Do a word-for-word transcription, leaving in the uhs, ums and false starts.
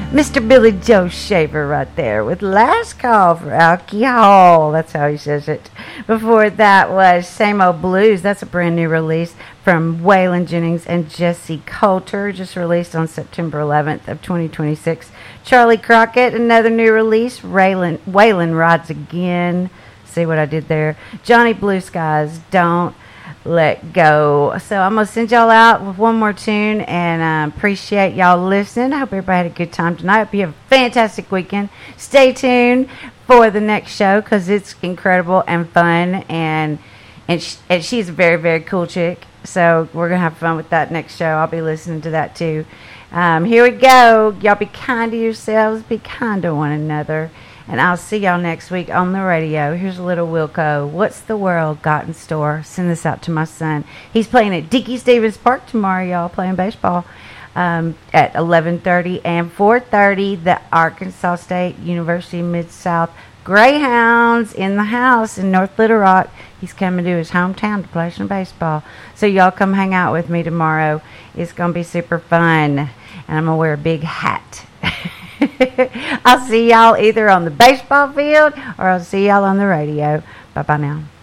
Mister Billy Joe Shaver right there with Last Call for Alcohol. That's how he says it. Before that was Same Old Blues. That's a brand new release from Waylon Jennings and Jesse Coulter, just released on September eleventh of twenty twenty-six. Charlie Crockett, another new release. Waylon, Waylon Rides Again. See what I did there? Johnny Blue Skies, Don't Let Go. So I'm going to send y'all out with one more tune, and uh, appreciate y'all listening. I hope everybody had a good time tonight. Hope you have a fantastic weekend. Stay tuned for the next show because it's incredible and fun, and and, sh- and she's a very, very cool chick. So we're going to have fun with that next show. I'll be listening to that too. Um, here we go. Y'all be kind to yourselves. Be kind to one another. And I'll see y'all next week on the radio. Here's a little Wilco. What's the world got in store? Send this out to my son. He's playing at Dickey Stevens Park tomorrow, y'all, playing baseball um, at eleven thirty and four thirty. The Arkansas State University Mid-South Greyhounds in the house in North Little Rock. He's coming to his hometown to play some baseball. So y'all come hang out with me tomorrow. It's going to be super fun. And I'm going to wear a big hat. I'll see y'all either on the baseball field or I'll see y'all on the radio. Bye-bye now.